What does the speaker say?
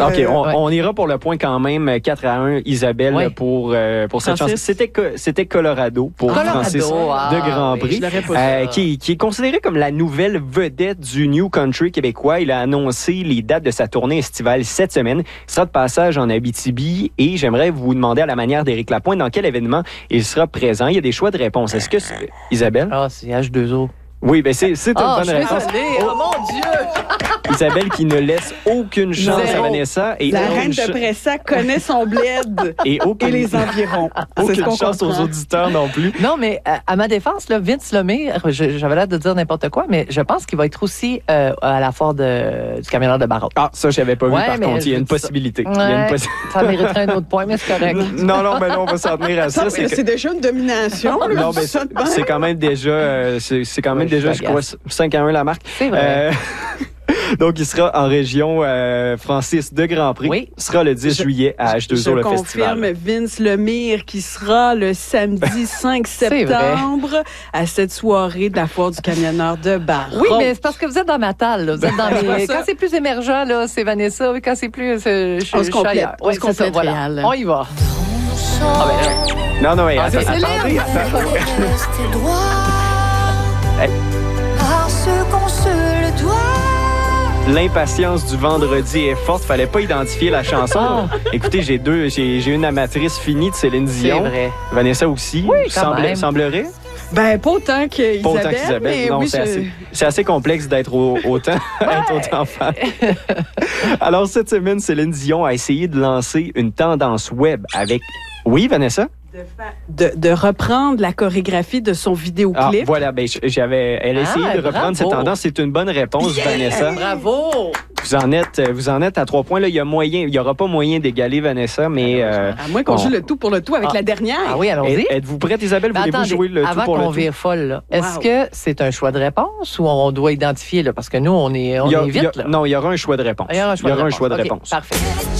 OK, on ira pour le point quand même. 4-1, Isabelle, pour cette chance. C'était Colorado pour Francis de Grand Prix, qui est considéré comme la nouvelle vedette du New Country québécois. Il a annoncé les dates de sa tournée estivale cette semaine. Il sera de passage en Abitibi et j'aimerais vous demander à la manière d'Éric Lapointe dans quel événement il sera présent. Il y a des choix de réponse. Est-ce que Isabelle? Ah, c'est H2O. Oui, ben c'est une bonne réponse. Oh mon Dieu! Isabelle qui ne laisse aucune chance à Vanessa. Et la reine de Pressac connaît son bled et les environs. Aucune chance aux auditeurs non plus. Non, mais à ma défense, là, Vince Lemire, j'avais l'air de dire n'importe quoi, mais je pense qu'il va être aussi à la foire du camionneur de Barreau. Ah, ça, je n'avais pas vu, par contre. Il y a une possibilité. Ça mériterait un autre point, mais c'est correct. Non, mais là, on va s'en tenir à ça. C'est déjà une domination. Non, mais c'est quand même déjà... je crois, 5-1 la marque. C'est vrai. Donc, il sera en région Francis de Grand Prix. Oui. Il sera le 10 juillet à H2O, le festival. Je confirme Vince Lemire qui sera le samedi 5 septembre à cette soirée de la foire du camionneur de Barreau. Oui, mais c'est parce que vous êtes dans ma talle. Vous êtes dans quand c'est plus émergent, là, c'est Vanessa. Quand c'est plus... on se complète. On se complète, voilà. On y va. Non, mais attendez. Parce qu'on se le doit. L'impatience du vendredi est forte. Fallait pas identifier la chanson. Écoutez, j'ai une amatrice finie de Céline Dion. C'est vrai. Vanessa aussi. Oui, semblerait. Ben, pas autant qu'Isabelle. Mais non, oui, c'est assez complexe d'être autant fan. Alors, cette semaine, Céline Dion a essayé de lancer une tendance web avec... Oui, Vanessa? De reprendre la chorégraphie de son vidéoclip. Voilà, elle a essayé de reprendre cette tendance. C'est une bonne réponse, Vanessa. Bravo! Vous en êtes à 3 points. Là, il y aura pas moyen d'égaler Vanessa, mais... à moins qu'on joue le tout pour le tout avec la dernière. Ah oui, allons-y. Êtes-vous prête, Isabelle? Voulez-vous jouer le tout pour le tout? Avant qu'on vire folle, là, est-ce que c'est un choix de réponse ou on doit identifier? Là, parce que nous, on est vite. Là. Non, il y aura un choix de réponse. Il y aura un choix de réponse. Parfait.